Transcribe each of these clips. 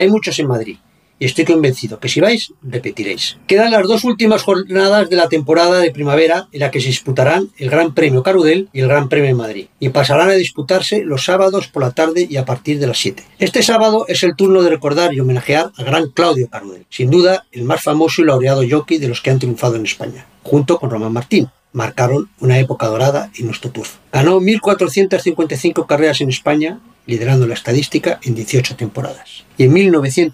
Hay muchos en Madrid y estoy convencido que si vais, repetiréis. Quedan las 2 últimas jornadas de la temporada de primavera en la que se disputarán el Gran Premio Carudel y el Gran Premio de Madrid, y pasarán a disputarse los sábados por la tarde y a partir de las 7. Este sábado es el turno de recordar y homenajear al gran Claudio Carudel, sin duda el más famoso y laureado jockey de los que han triunfado en España, junto con Román Martín. Marcaron una época dorada en nuestro turf. Ganó 1.455 carreras en España, liderando la estadística en 18 temporadas. Y en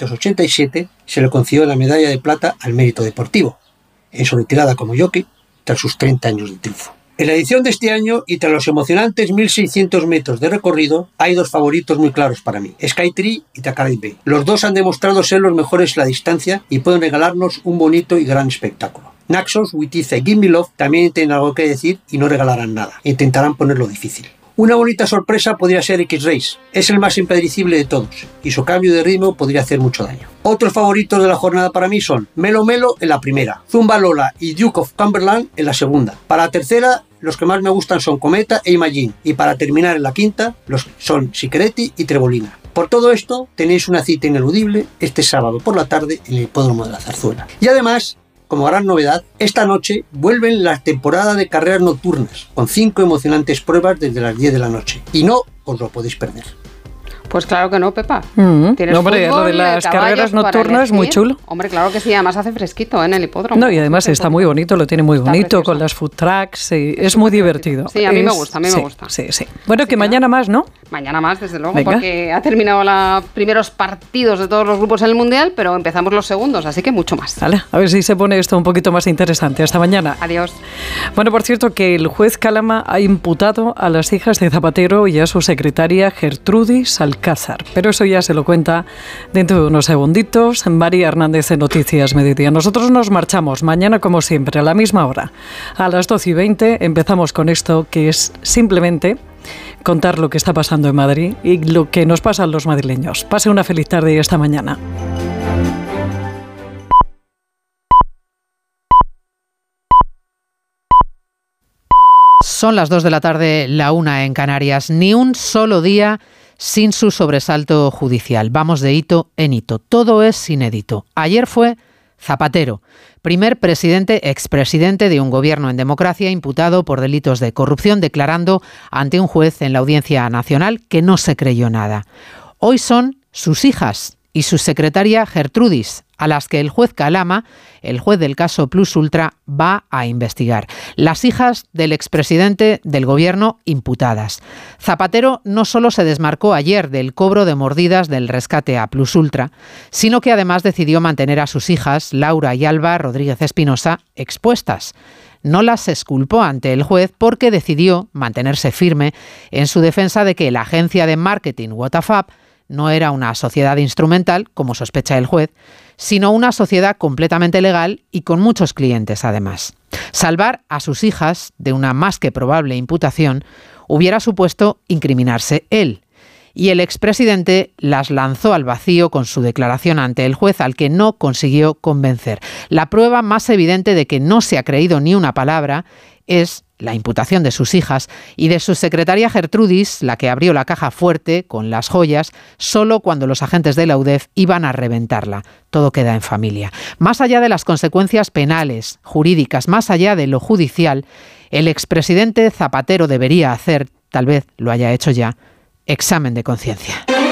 1987 se le concedió la medalla de plata al mérito deportivo, en su retirada como jockey tras sus 30 años de triunfo. En la edición de este año, y tras los emocionantes 1.600 metros de recorrido, hay 2 favoritos muy claros para mí, Skytree y Takaray Bay. Los 2 han demostrado ser los mejores en la distancia y pueden regalarnos un bonito y gran espectáculo. Naxos, Witiza y Give Me Love también tienen algo que decir y no regalarán nada, intentarán ponerlo difícil. Una bonita sorpresa podría ser X-Race, es el más impredecible de todos y su cambio de ritmo podría hacer mucho daño. Otros favoritos de la jornada para mí son Melo Melo en la primera, Zumba Lola y Duke of Cumberland en la segunda. Para la tercera, los que más me gustan son Cometa e Imagine, y para terminar en la quinta, los son Sicretti y Trebolina. Por todo esto, tenéis una cita ineludible este sábado por la tarde en el Hipódromo de la Zarzuela. Y además, como gran novedad, esta noche vuelven la temporada de carreras nocturnas, con 5 emocionantes pruebas desde las 10 de la noche. Y no os lo podéis perder. Pues claro que no, Pepa. ¿Tienes hombre, fútbol, lo de las carreras nocturnas es muy chulo. Hombre, claro que sí, además hace fresquito en el hipódromo. No, y además está muy bonito, lo tiene muy bonito, con las food trucks, es muy divertido. Sí, a mí me gusta, me gusta. Sí. Bueno, que mañana más, ¿no? Mañana más, desde luego, porque ha terminado los primeros partidos de todos los grupos en el Mundial, pero empezamos los segundos, así que mucho más. Vale, a ver si se pone esto un poquito más interesante. Hasta mañana. Adiós. Bueno, por cierto, que el juez Calama ha imputado a las hijas de Zapatero y a su secretaria Gertrudis Alcázar, pero eso ya se lo cuenta dentro de unos segunditos María Hernández en Noticias Mediodía. Nosotros nos marchamos mañana, como siempre, a la misma hora. A las 12:20 empezamos con esto, que es simplemente contar lo que está pasando en Madrid y lo que nos pasa a los madrileños. Pase una feliz tarde y hasta mañana. Son las 2 de la tarde, la 1 en Canarias. Ni un solo día sin su sobresalto judicial. Vamos de hito en hito. Todo es inédito. Ayer fue Zapatero, primer expresidente de un gobierno en democracia, imputado por delitos de corrupción, declarando ante un juez en la Audiencia Nacional que no se creyó nada. Hoy son sus hijas y su secretaria Gertrudis, a las que el juez Calama, el juez del caso Plus Ultra, va a investigar. Las hijas del expresidente del gobierno imputadas. Zapatero no solo se desmarcó ayer del cobro de mordidas del rescate a Plus Ultra, sino que además decidió mantener a sus hijas, Laura y Alba Rodríguez Espinosa, expuestas. No las exculpó ante el juez porque decidió mantenerse firme en su defensa de que la agencia de marketing WhatsApp no era una sociedad instrumental, como sospecha el juez, sino una sociedad completamente legal y con muchos clientes además. Salvar a sus hijas de una más que probable imputación hubiera supuesto incriminarse él. Y el expresidente las lanzó al vacío con su declaración ante el juez, al que no consiguió convencer. La prueba más evidente de que no se ha creído ni una palabra es la imputación de sus hijas y de su secretaria Gertrudis, la que abrió la caja fuerte con las joyas solo cuando los agentes de la UDEF iban a reventarla. Todo queda en familia. Más allá de las consecuencias penales, jurídicas, más allá de lo judicial, el expresidente Zapatero debería hacer, tal vez lo haya hecho ya, examen de conciencia.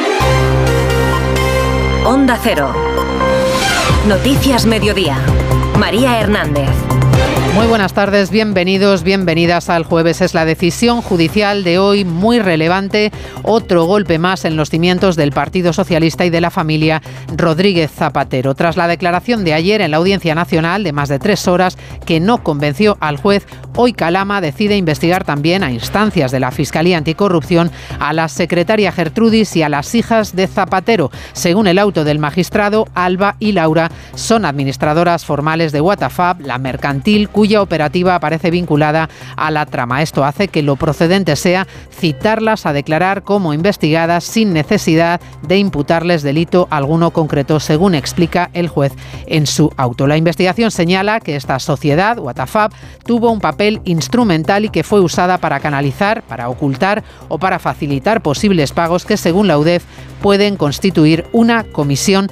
Onda Cero. Noticias Mediodía. María Hernández. Muy buenas tardes, bienvenidos, bienvenidas al jueves. Es la decisión judicial de hoy muy relevante, otro golpe más en los cimientos del Partido Socialista y de la familia Rodríguez Zapatero. Tras la declaración de ayer en la Audiencia Nacional de más de 3 horas que no convenció al juez, hoy Calama decide investigar también a instancias de la Fiscalía Anticorrupción a la secretaria Gertrudis y a las hijas de Zapatero. Según el auto del magistrado, Alba y Laura son administradoras formales de WhatsApp, la mercantil, cuya operativa aparece vinculada a la trama. Esto hace que lo procedente sea citarlas a declarar como investigadas sin necesidad de imputarles delito alguno concreto, según explica el juez en su auto. La investigación señala que esta sociedad, WhatsApp, tuvo un papel instrumental y que fue usada para canalizar, para ocultar o para facilitar posibles pagos que, según la UDEF, pueden constituir una comisión